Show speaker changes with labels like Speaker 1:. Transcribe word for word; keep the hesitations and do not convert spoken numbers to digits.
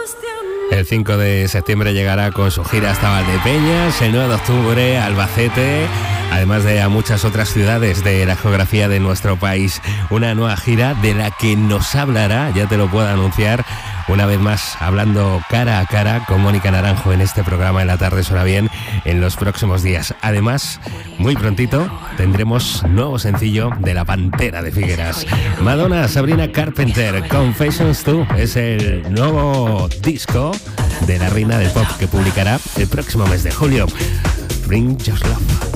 Speaker 1: El cinco de septiembre llegará con su gira hasta Valdepeñas, el nueve de octubre Albacete, además de a muchas otras ciudades de la geografía de nuestro país. Una nueva gira de la que nos hablará, ya te lo puedo anunciar, una vez más hablando cara a cara con Mónica Naranjo en este programa En la Tarde Suena Bien en los próximos días. Además, muy prontito tendremos nuevo sencillo de La Pantera de Figueras. Madonna, Sabrina Carpenter, Confessions dos es el nuevo disco de la reina del pop que publicará el próximo mes de julio. Bring Your Love.